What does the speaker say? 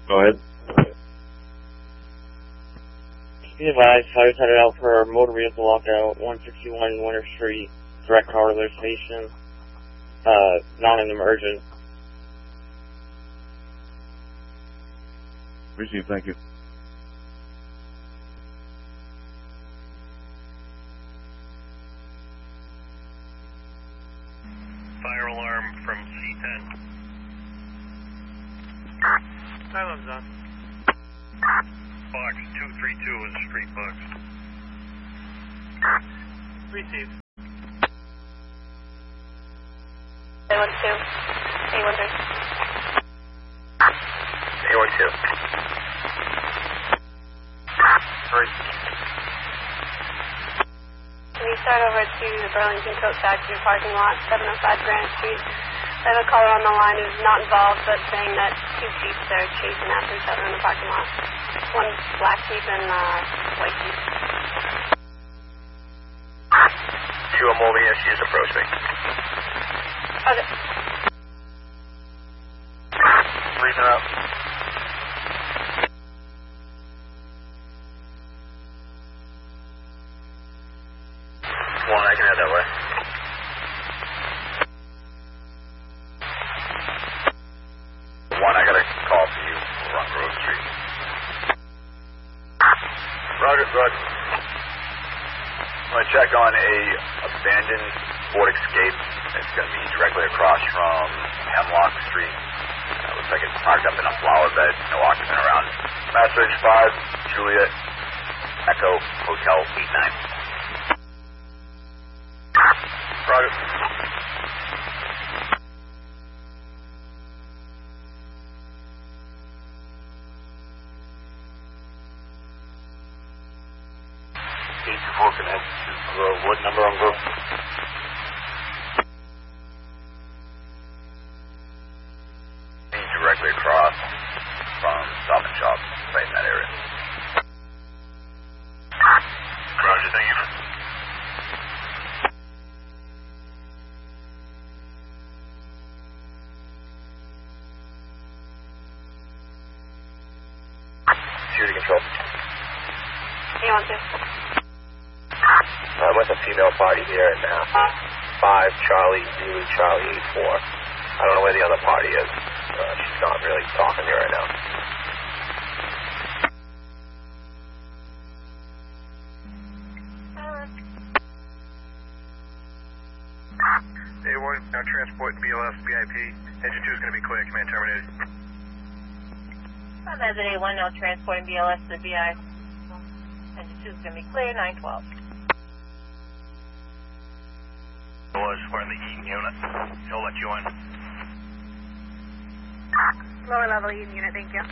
Go ahead. Be advised, fires headed out for motor vehicle lockout, 161 Winter Street, direct car to their station, not an emergent. Receive, thank you. Fire alarm from C10. Alarm's on. Box 232 is street box. Receive. A12. A13. A12. Right. Can you start over to the Burlington Coat Factory parking lot, 705 Granite Street? I have a caller on the line who's not involved, but saying that two Jeeps are chasing after each other in the parking lot. One black Jeep and white Jeep. I'm over here, she just approached me. Okay. Reading her up. One, I can head that way. One, I got a call for you. We're on Grove Street. Roger, Roger. I'm going to check on a abandoned Ford Escape. It's going to be directly across from Hemlock Street. Looks like it's parked up in a flower bed. No occupant around. Message 5, Juliet, Echo, Hotel 89. Roger. Eight-4 connect to Grove. What number on Grove? Directly across from Stop and Shop, right in that area. Roger, thank you. Security control. A12. I'm with a female party here in 5 Charlie Zulu Charlie 84. I don't know where the other party is. She's not really talking to me right now. A1, now transport BLS VIP. Engine 2 is going to be clear. Command terminated. I'm as at A1, now transporting BLS to the VI. Engine 2 is going to be clear, 912. We're in the Eaton unit. He'll let you in. Lower level Eden unit, thank you.